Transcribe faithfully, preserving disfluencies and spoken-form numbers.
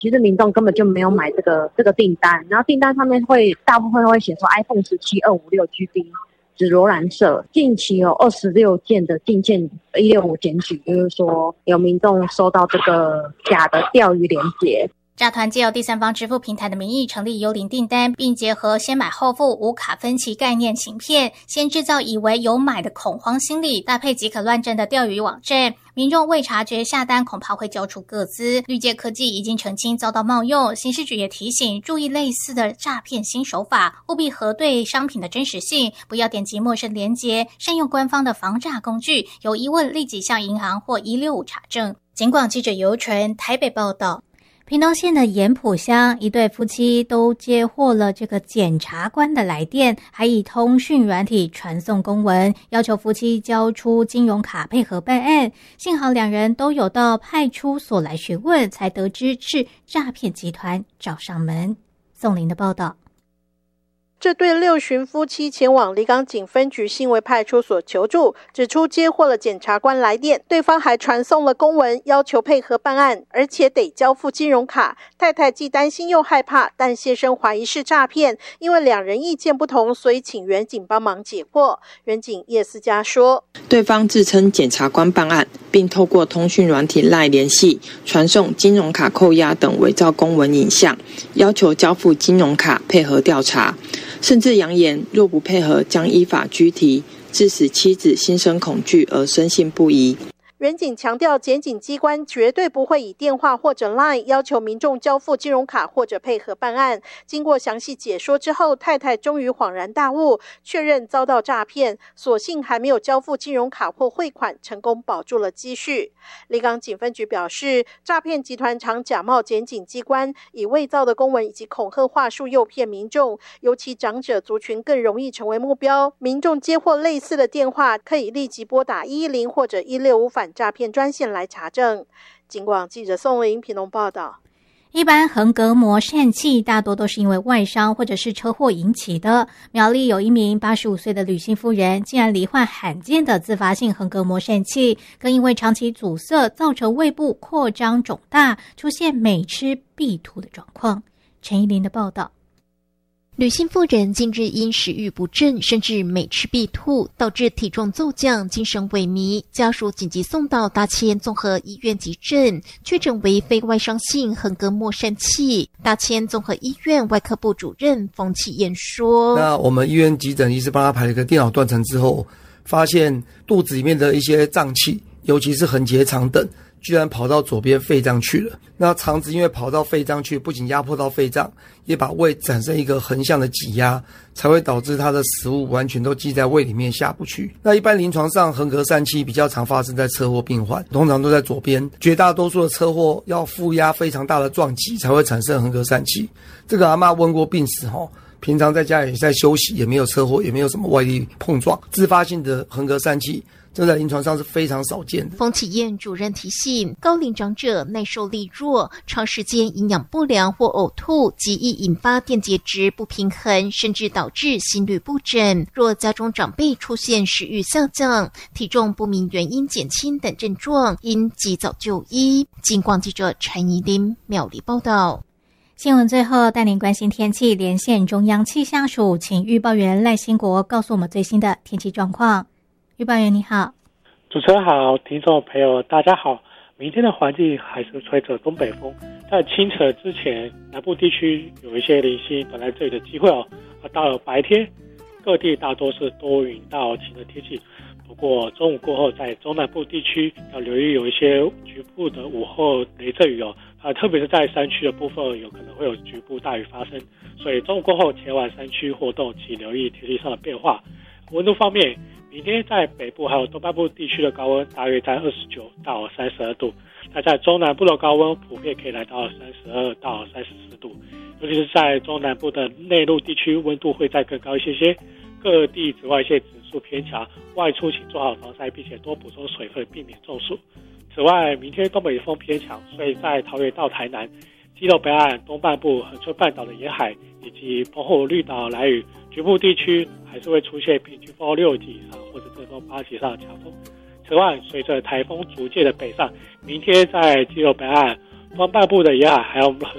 其实民众根本就没有买这个这个订单，然后订单上面会大部分会写说 iPhone 十七二五六 G B 紫罗兰色。近期有二十六件的进件一六五检举，就是说有民众收到这个假的钓鱼连结。 诈团借由第三方支付平台的名义成立幽灵订单，并结合先买后付无卡分期概念行骗，先制造以为有买的恐慌心理，搭配即可乱证的钓鱼网站，民众未察觉下单恐怕会交出个资。绿界科技已经澄清遭到冒用，刑事局也提醒注意类似的诈骗新手法，务必核对商品的真实性，不要点击陌生连结，善用官方的防诈工具，有疑问立即向银行或一六五查证。警广记者尤纯台北报道。屏东县的盐埔乡一对夫妻都接获了这个检察官的来电，还以通讯软体传送公文，要求夫妻交出金融卡配合办案。幸好两人都有到派出所来询问，才得知是诈骗集团找上门。宋林的报道。 这对六旬夫妻前往离港警分局新围派出所求助，指出接获了检察官来电，对方还传送了公文，要求配合办案，而且得交付金融卡。太太既担心又害怕，但先生怀疑是诈骗，因为两人意见不同，所以请员警帮忙解惑。员警叶思佳说， 对方自称检察官办案，并透过通讯软体 LINE 联系，传送金融卡扣押等伪造公文影像，要求交付金融卡配合调查，甚至扬言若不配合将依法拘提，致使妻子心生恐惧而深信不疑。 员警强调，检警机关绝对不会以电话或者 LINE 要求民众交付金融卡或者配合办案。经过详细解说之后，太太终于恍然大悟，确认遭到诈骗，所幸还没有交付金融卡或汇款，成功保住了积蓄。离港警分局表示，诈骗集团常假冒检警机关，以伪造的公文以及恐吓话术诱骗民众，尤其长者族群更容易成为目标。民众接获类似的电话，可以立即拨打一一零或者一六五反诈骗专线来查证。警广记者宋玲屏东报道。 一般横膈膜疝气大多都是因为外伤或者是车祸引起的。苗栗有一名八十五岁的吕姓妇人，竟然罹患罕见的自发性横膈膜疝气，更因为长期阻塞造成胃部扩张肿大，出现每吃必吐的状况。陈依琳的报道。 吕姓妇人近日因食欲不振，甚至每吃必吐，导致体重骤降，精神萎靡，家属紧急送到大千综合医院急诊，确诊为非外伤性横膈膜疝气。大千综合医院外科部主任冯启燕说：“ 那我们医院急诊医师帮他排了一个电脑断层之后，发现肚子里面的一些脏器，尤其是横结肠等，居然跑到左边肺脏去了。那肠子因为跑到肺脏去，不仅压迫到肺脏，也把胃产生一个横向的挤压，才会导致它的食物完全都积在胃里面下不去。那一般临床上横膈疝气比较常发生在车祸病患，通常都在左边，绝大多数的车祸要负压非常大的撞击才会产生横膈疝气。这个阿嬷问过病史齁，平常在家也在休息，也没有车祸，也没有什么外力碰撞，自发性的横膈疝气这在临床上是非常少见的。 冯启燕主任提醒，高龄长者耐受力弱，长时间营养不良或呕吐，极易引发电解质不平衡，甚至导致心律不整。若家中长辈出现食欲下降、体重不明原因减轻等症状，应及早就医。警广记者陈怡琳苗栗报道。 新闻最后带您关心天气，连线中央气象署，请预报员赖兴国告诉我们最新的天气状况。预报员你好。 主持人好，听众朋友大家好。明天的环境还是吹着东北风，在清晨之前，南部地区有一些零星短暂阵雨的机会哦。而到了白天，各地大多是多云到晴的天气。不过中午过后，在中南部地区要留意有一些局部的午后雷阵雨哦。啊，特别是在山区的部分，有可能会有局部大雨发生。所以中午过后前往山区活动，请留意天气上的变化。温度方面，明天在北部还有东半部地区的高温大约在二十九到三十二度，那在中南部的高温普遍可以来到三十二到三十四度，尤其是在中南部的内陆地区，温度会再更高一些些。各地紫外线指数偏强，外出请做好防晒，并且多补充水分，避免中暑。此外，明天东北风偏强，所以在桃园到台南、基隆北岸、东半部、恒春半岛的沿海以及澎湖、绿岛、兰屿局部地区还是会出现平均风六级以上或者阵风八级以上的强风。此外，随着台风逐渐的北上，明天在基隆北岸、东半部的沿海还有恒